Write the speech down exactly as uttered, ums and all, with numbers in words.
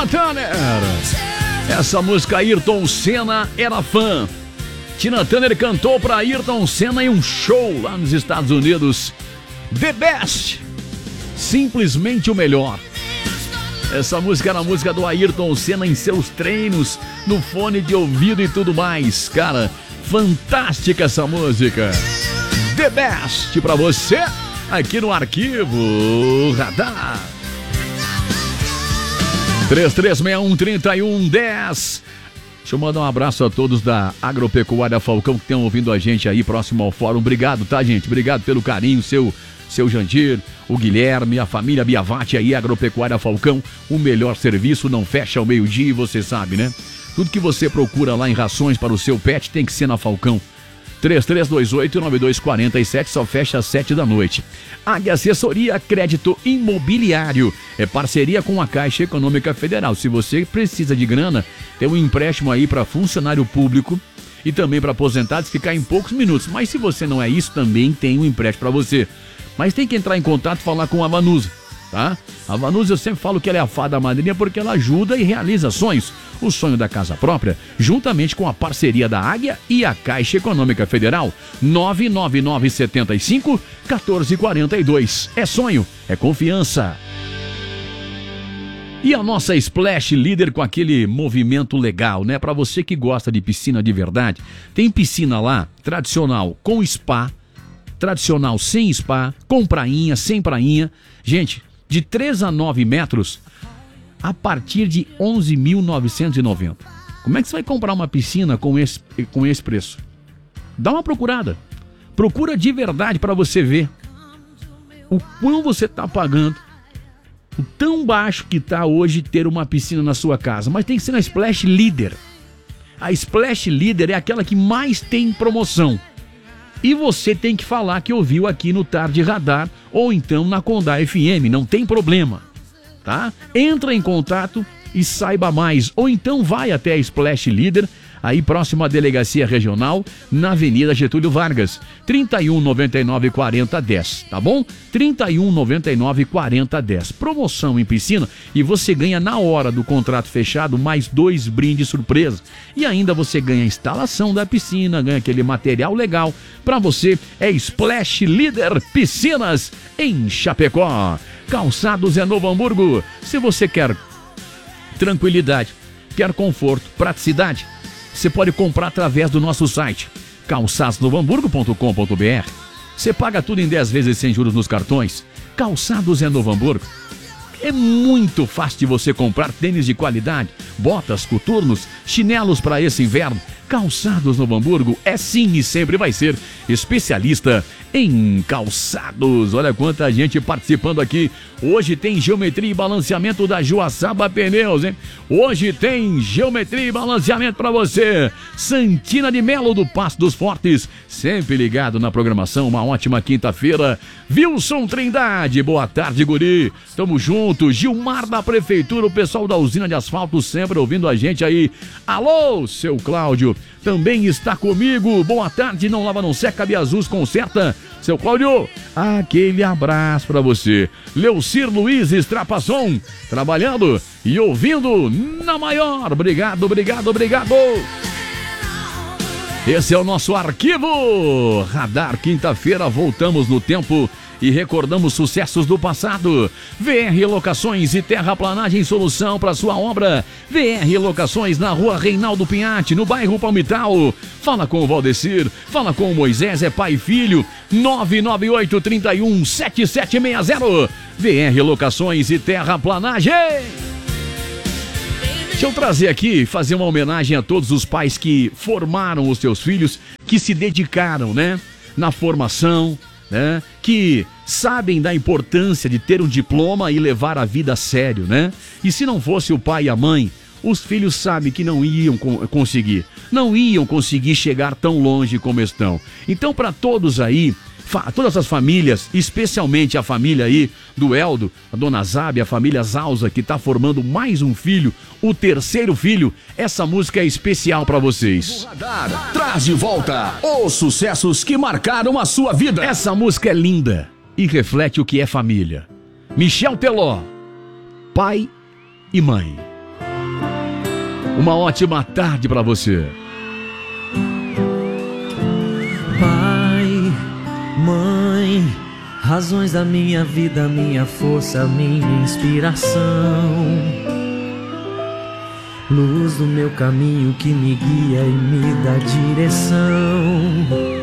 Tina Turner. Essa música Ayrton Senna era fã. Tina Turner cantou para Ayrton Senna em um show lá nos Estados Unidos. The Best, simplesmente o melhor. Essa música era a música do Ayrton Senna em seus treinos, no fone de ouvido e tudo mais. Cara, fantástica essa música. The Best pra você, aqui no Arquivo Radar. três três seis um, três um um zero. Deixa eu mandar um abraço a todos da Agropecuária Falcão que estão ouvindo a gente aí próximo ao fórum. Obrigado, tá, gente? Obrigado pelo carinho, seu, seu Jandir, o Guilherme, a família Biavati aí, Agropecuária Falcão. O melhor serviço, não fecha ao meio-dia, você sabe, né? Tudo que você procura lá em rações para o seu pet tem que ser na Falcão. três três dois oito, nove dois quatro sete, só fecha às sete da noite. Águia Assessoria Crédito Imobiliário. É parceria com a Caixa Econômica Federal. Se você precisa de grana, tem um empréstimo aí para funcionário público e também para aposentados ficar em poucos minutos. Mas se você não é isso, também tem um empréstimo para você. Mas tem que entrar em contato e falar com a Vanusa, tá? A Vanusa, eu sempre falo que ela é a fada madrinha porque ela ajuda e realiza sonhos. O sonho da casa própria, juntamente com a parceria da Águia e a Caixa Econômica Federal. nove nove nove sete cinco, um quatro quatro dois. É sonho, é confiança. E a nossa Splash Líder com aquele movimento legal, né? Para você que gosta de piscina de verdade, tem piscina lá, tradicional com spa, tradicional sem spa, com prainha, sem prainha. Gente, de três a nove metros, a partir de onze mil novecentos e noventa. Como é que você vai comprar uma piscina com esse, com esse preço? Dá uma procurada. Procura de verdade para você ver o quanto você está pagando, o tão baixo que está hoje ter uma piscina na sua casa. Mas tem que ser na Splash Líder. A Splash Líder é aquela que mais tem promoção. E você tem que falar que ouviu aqui no Tarde Radar ou então na Condá F M, não tem problema, tá? Entra em contato e saiba mais, ou então vai até a Splash Líder, aí próximo à Delegacia Regional, na Avenida Getúlio Vargas, trinta e um, noventa e nove, quarenta, dez, tá bom? trinta e um, noventa e nove, quarenta, dez. Promoção em piscina e você ganha na hora do contrato fechado mais dois brindes surpresa. E ainda você ganha a instalação da piscina, ganha aquele material legal. Pra você é Splash Líder Piscinas em Chapecó. Calçados é Novo Hamburgo. Se você quer tranquilidade, quer conforto, praticidade, você pode comprar através do nosso site calçados novo hamburgo ponto com ponto br. Você paga tudo em dez vezes sem juros nos cartões. Calçados é Novo Hamburgo. É muito fácil de você comprar tênis de qualidade, botas, coturnos, chinelos para esse inverno. Calçados Novo Hamburgo é sim e sempre vai ser especialista em calçados. Olha quanta gente participando aqui. Hoje tem geometria e balanceamento da Joaçaba Pneus, hein? Hoje tem geometria e balanceamento para você. Santina de Melo do Passo dos Fortes, sempre ligado na programação. Uma ótima quinta-feira. Wilson Trindade, boa tarde, guri. Tamo junto. Gilmar da Prefeitura, o pessoal da usina de asfalto sempre ouvindo a gente aí. Alô, seu Cláudio, também está comigo. Boa tarde, não lava, não seca, Biazus conserta. Seu Cláudio, aquele abraço pra você. Leucir Luiz Estrapasson, trabalhando e ouvindo na maior. Obrigado, obrigado, obrigado. Esse é o nosso Arquivo Radar. Quinta-feira voltamos no tempo e recordamos sucessos do passado. V R Locações e Terraplanagem, solução para sua obra. V R Locações na rua Reinaldo Pinhatti, no bairro Palmital. Fala com o Valdecir, fala com o Moisés, é pai e filho. nove nove oito, três um, sete sete seis zero. V R Locações e Terraplanagem. Deixa eu trazer aqui, fazer uma homenagem a todos os pais que formaram os seus filhos, que se dedicaram, né, na formação, né, que sabem da importância de ter um diploma e levar a vida a sério, né? E se não fosse o pai e a mãe, os filhos sabem que não iam conseguir, não iam conseguir chegar tão longe como estão. Então, para todos aí, todas as famílias, especialmente a família aí do Eldo, a dona Zabe, a família Zausa, que está formando mais um filho, o terceiro filho, essa música é especial para vocês. Radar traz de volta os sucessos que marcaram a sua vida. Essa música é linda e reflete o que é família. Michel Teló, pai e mãe. Uma ótima tarde pra você. Pai, mãe, razões da minha vida, minha força, minha inspiração, luz do meu caminho que me guia e me dá direção.